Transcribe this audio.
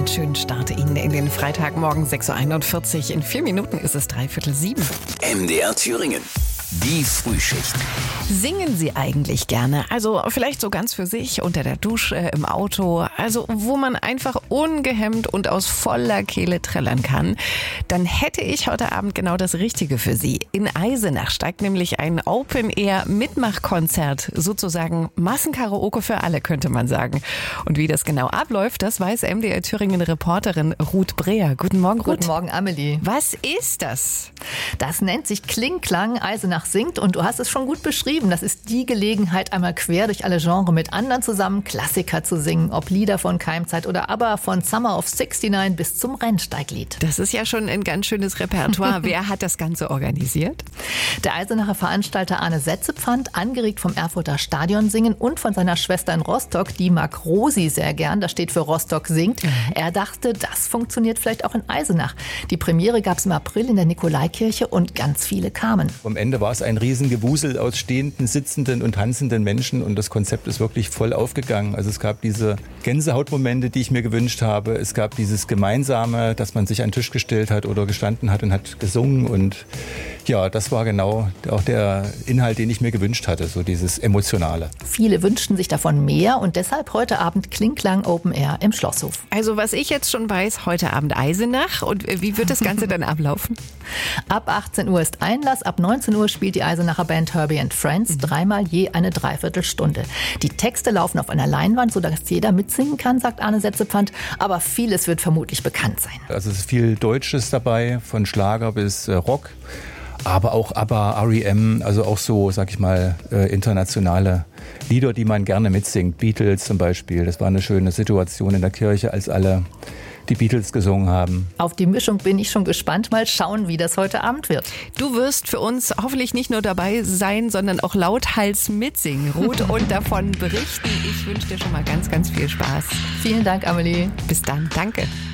Einen schönen Start Ihnen in den Freitagmorgen 6.41 Uhr. In 4 Minuten ist es 6:45. MDR Thüringen. Die Frühschicht. Singen Sie eigentlich gerne? Also vielleicht so ganz für sich, unter der Dusche, im Auto. Also wo man einfach ungehemmt und aus voller Kehle trällern kann. Dann hätte ich heute Abend genau das Richtige für Sie. In Eisenach steigt nämlich ein Open-Air-Mitmachkonzert. Sozusagen Massenkaraoke für alle, könnte man sagen. Und wie das genau abläuft, das weiß MDR Thüringen-Reporterin Ruth Breher. Guten Morgen, Ruth. Guten Morgen, Amelie. Was ist das? Das nennt sich Kling-Klang Eisenach singt und du hast es schon gut beschrieben. Das ist die Gelegenheit, einmal quer durch alle Genres mit anderen zusammen Klassiker zu singen. Ob Lieder von Keimzeit oder ABBA, von Summer of 69 bis zum Rennsteiglied. Das ist ja schon ein ganz schönes Repertoire. Wer hat das Ganze organisiert? Der Eisenacher Veranstalter Arne Setzepfand, angeregt vom Erfurter Stadionsingen und von seiner Schwester in Rostock, die mag Rosi sehr gern. Das steht für Rostock singt. Er dachte, das funktioniert vielleicht auch in Eisenach. Die Premiere gab es im April in der Nikolaikirche und ganz viele kamen. Am Ende war es ein Riesengewusel aus stehenden, sitzenden und tanzenden Menschen und das Konzept ist wirklich voll aufgegangen. Also es gab diese Gänsehautmomente, die ich mir gewünscht habe. Es gab dieses Gemeinsame, dass man sich an den Tisch gestellt hat oder gestanden hat und hat gesungen und ja, das war genau auch der Inhalt, den ich mir gewünscht hatte, so dieses Emotionale. Viele wünschten sich davon mehr und deshalb heute Abend Kling-Klang Open Air im Schlosshof. Also was ich jetzt schon weiß, heute Abend Eisenach. Und wie wird das Ganze dann ablaufen? Ab 18 Uhr ist Einlass, ab 19 Uhr spielt die Eisenacher Band Herbie and Friends, dreimal je eine Dreiviertelstunde. Die Texte laufen auf einer Leinwand, sodass jeder mitsingen kann, sagt Arne Setzepfand, aber vieles wird vermutlich bekannt sein. Also es ist viel Deutsches dabei, von Schlager bis Rock. Aber auch ABBA, R.E.M., also auch so, sag ich mal, internationale Lieder, die man gerne mitsingt. Beatles zum Beispiel. Das war eine schöne Situation in der Kirche, als alle die Beatles gesungen haben. Auf die Mischung bin ich schon gespannt. Mal schauen, wie das heute Abend wird. Du wirst für uns hoffentlich nicht nur dabei sein, sondern auch lauthals mitsingen, Ruth, und davon berichten. Ich wünsche dir schon mal ganz, ganz viel Spaß. Vielen Dank, Amelie. Bis dann. Danke.